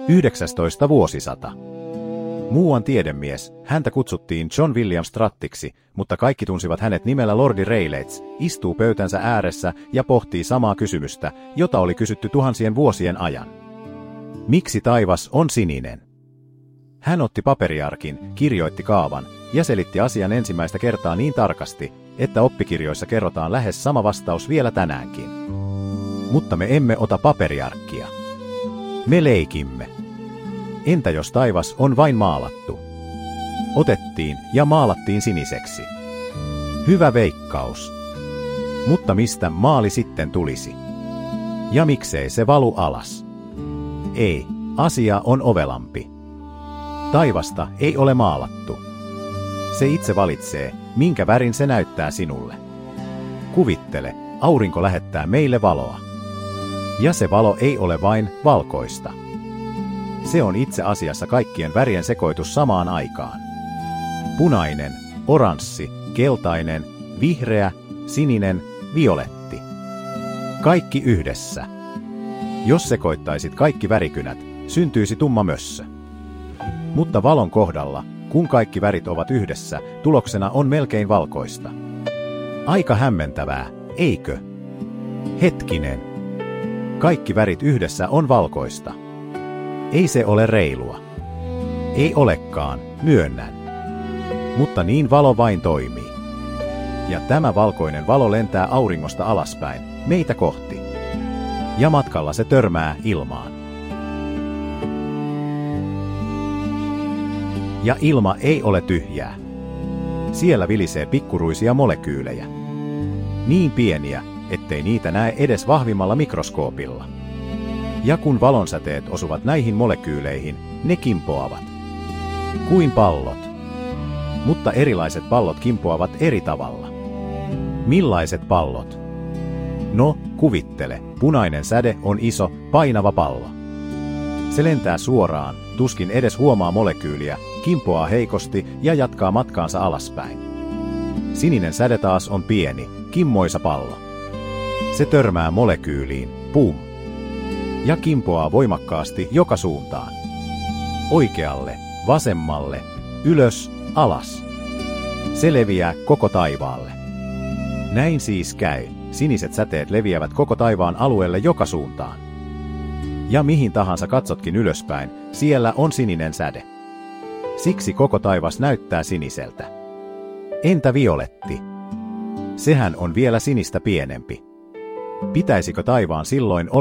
19. vuosisata. Muuan tiedemies, häntä kutsuttiin John William Strattiksi, mutta kaikki tunsivat hänet nimellä Lordi Rayleigh, istuu pöytänsä ääressä ja pohtii samaa kysymystä, jota oli kysytty tuhansien vuosien ajan. Miksi taivas on sininen? Hän otti paperiarkin, kirjoitti kaavan ja selitti asian ensimmäistä kertaa niin tarkasti, että oppikirjoissa kerrotaan lähes sama vastaus vielä tänäänkin. Mutta me emme ota paperiarkkia. Me leikimme. Entä jos taivas on vain maalattu? Otettiin ja maalattiin siniseksi. Hyvä veikkaus. Mutta mistä maali sitten tulisi? Ja miksei se valu alas? Ei, asia on ovelampi. Taivasta ei ole maalattu. Se itse valitsee, minkä värin se näyttää sinulle. Kuvittele, aurinko lähettää meille valoa. Ja se valo ei ole vain valkoista. Se on itse asiassa kaikkien värien sekoitus samaan aikaan. Punainen, oranssi, keltainen, vihreä, sininen, violetti. Kaikki yhdessä. Jos sekoittaisit kaikki värikynät, syntyisi tumma mössö. Mutta valon kohdalla, kun kaikki värit ovat yhdessä, tuloksena on melkein valkoista. Aika hämmentävää, eikö? Hetkinen. Kaikki värit yhdessä on valkoista. Ei se ole reilua. Ei olekaan, myönnän. Mutta niin valo vain toimii. Ja tämä valkoinen valo lentää auringosta alaspäin, meitä kohti. Ja matkalla se törmää ilmaan. Ja ilma ei ole tyhjää. Siellä vilisee pikkuruisia molekyylejä. Niin pieniä, ettei niitä näe edes vahvimmalla mikroskoopilla. Ja kun valonsäteet osuvat näihin molekyyleihin, ne kimpoavat. Kuin pallot. Mutta erilaiset pallot kimpoavat eri tavalla. Millaiset pallot? No, kuvittele, punainen säde on iso, painava pallo. Se lentää suoraan, tuskin edes huomaa molekyyliä, kimpoaa heikosti ja jatkaa matkaansa alaspäin. Sininen säde taas on pieni, kimmoisa pallo. Se törmää molekyyliin, pum. Ja kimpoaa voimakkaasti joka suuntaan. Oikealle, vasemmalle, ylös, alas. Se leviää koko taivaalle. Näin siis käy, siniset säteet leviävät koko taivaan alueelle joka suuntaan. Ja mihin tahansa katsotkin ylöspäin, siellä on sininen säde. Siksi koko taivas näyttää siniseltä. Entä violetti? Sehän on vielä sinistä pienempi. Pitäisikö taivaan silloin olla